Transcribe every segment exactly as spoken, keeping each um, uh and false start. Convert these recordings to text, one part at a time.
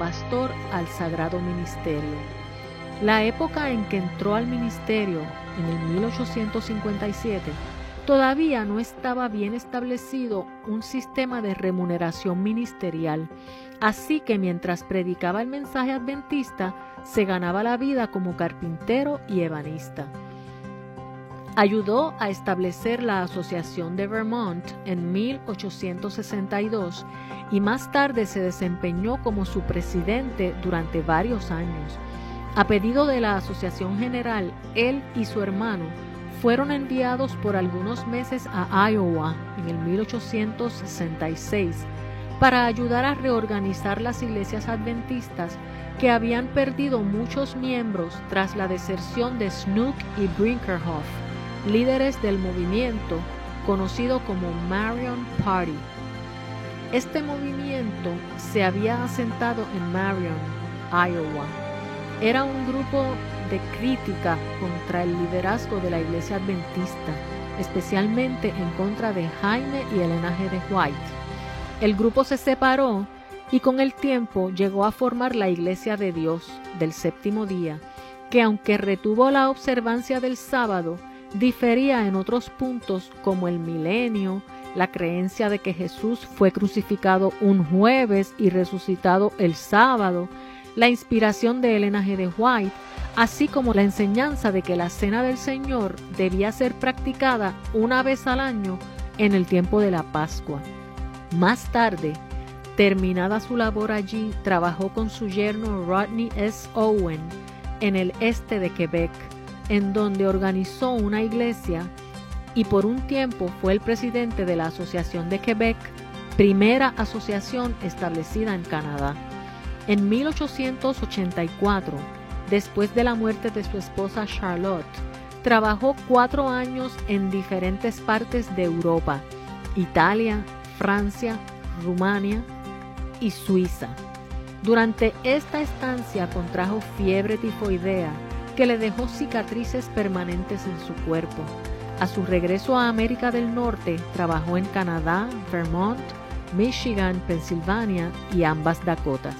pastor al sagrado ministerio. La época en que entró al ministerio, en el mil ochocientos cincuenta y siete, todavía no estaba bien establecido un sistema de remuneración ministerial, así que mientras predicaba el mensaje adventista, se ganaba la vida como carpintero y ebanista. Ayudó a establecer la Asociación de Vermont en mil ochocientos sesenta y dos y más tarde se desempeñó como su presidente durante varios años. A pedido de la Asociación General, él y su hermano fueron enviados por algunos meses a Iowa en el mil ochocientos sesenta y seis para ayudar a reorganizar las iglesias adventistas que habían perdido muchos miembros tras la deserción de Snook y Brinkerhoff, líderes del movimiento conocido como Marion Party. Este movimiento se había asentado en Marion, Iowa. Era un grupo de crítica contra el liderazgo de la iglesia adventista, especialmente en contra de Jaime y Elena G. de White. El grupo se separó y con el tiempo llegó a formar la Iglesia de Dios del Séptimo Día, que aunque retuvo la observancia del sábado, difería en otros puntos como el milenio, la creencia de que Jesús fue crucificado un jueves y resucitado el sábado, la inspiración de Elena G. de White, así como la enseñanza de que la Cena del Señor debía ser practicada una vez al año en el tiempo de la Pascua. Más tarde, terminada su labor allí, trabajó con su yerno Rodney S. Owen en el este de Quebec, en donde organizó una iglesia y por un tiempo fue el presidente de la Asociación de Quebec, primera asociación establecida en Canadá. En mil ochocientos ochenta y cuatro, después de la muerte de su esposa Charlotte, trabajó cuatro años en diferentes partes de Europa, Italia, Francia, Rumania y Suiza. Durante esta estancia contrajo fiebre tifoidea que le dejó cicatrices permanentes en su cuerpo. A su regreso a América del Norte, trabajó en Canadá, Vermont, Michigan, Pensilvania y ambas Dakotas.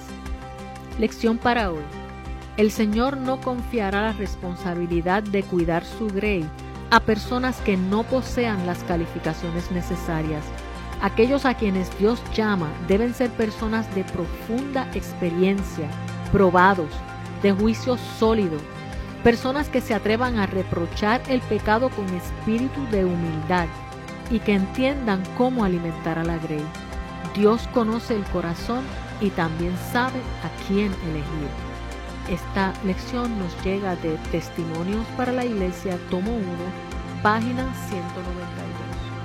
Lección para hoy. El Señor no confiará la responsabilidad de cuidar su grey a personas que no posean las calificaciones necesarias. Aquellos a quienes Dios llama deben ser personas de profunda experiencia, probados, de juicio sólido, personas que se atrevan a reprochar el pecado con espíritu de humildad y que entiendan cómo alimentar a la grey. Dios conoce el corazón y también sabe a quién elegir. Esta lección nos llega de Testimonios para la Iglesia, tomo uno, página ciento noventa y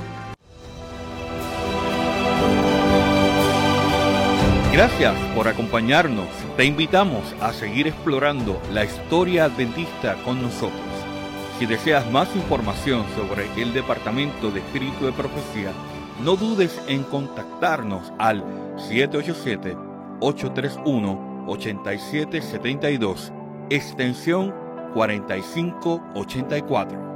dos. Gracias por acompañarnos. Te invitamos a seguir explorando la historia adventista con nosotros. Si deseas más información sobre el Departamento de Espíritu de Profecía, no dudes en contactarnos al siete ocho siete, ocho tres uno, ocho siete siete dos, extensión cuarenta y cinco ochenta y cuatro.